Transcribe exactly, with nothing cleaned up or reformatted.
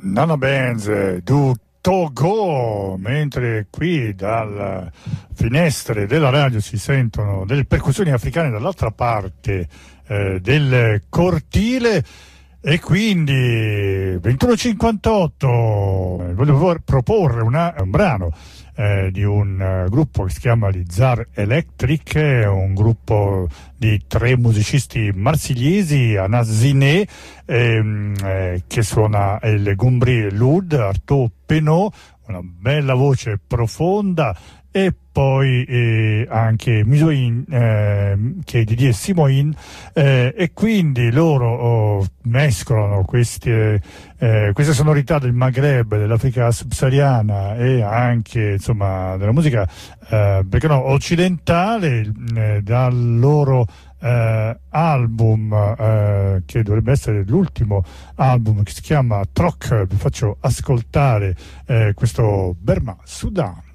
Nana Benz du Togo, mentre qui dalle finestre della radio si sentono delle percussioni africane dall'altra parte eh, del cortile. E quindi ventuno e cinquantotto volevo proporre una, un brano eh, di un uh, gruppo che si chiama gli Zar Electric, un gruppo di tre musicisti marsigliesi, Anas Ziné ehm, eh, che suona il Gumbri Loud, Artaud Penot, una bella voce profonda, e poi eh, anche Misoin eh, che è di Didier Simoin, eh, e quindi loro oh, mescolano queste, eh, queste sonorità del Maghreb, dell'Africa subsahariana e anche insomma della musica eh, perché no, occidentale, eh, dal loro eh, album eh, che dovrebbe essere l'ultimo album, che si chiama Troc. Vi faccio ascoltare eh, questo Berma Sudan.